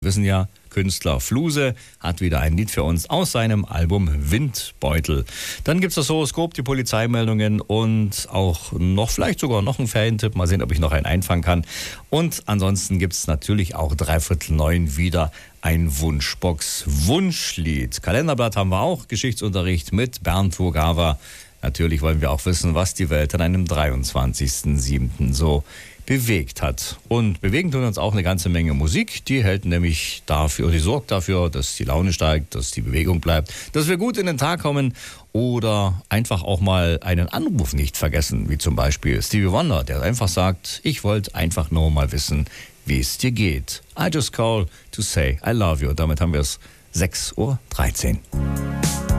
Wir wissen ja, Künstler Fluse hat wieder ein Lied für uns aus seinem Album Windbeutel. Dann gibt es das Horoskop, die Polizeimeldungen und auch vielleicht sogar noch einen Ferientipp. Mal sehen, ob ich noch einen einfangen kann. Und ansonsten gibt es natürlich auch 8:45 wieder ein Wunschbox-Wunschlied. Kalenderblatt haben wir auch, Geschichtsunterricht mit Bernd Fugava. Natürlich wollen wir auch wissen, was die Welt an einem 23.07. so bewegt hat. Und bewegen tun uns auch eine ganze Menge Musik. Die hält nämlich dafür, die sorgt dafür, dass die Laune steigt, dass die Bewegung bleibt, dass wir gut in den Tag kommen oder einfach auch mal einen Anruf nicht vergessen, wie zum Beispiel Stevie Wonder, der einfach sagt, ich wollte einfach nur mal wissen, wie es dir geht. I just call to say I love you. Damit haben wir es 6:13 Uhr.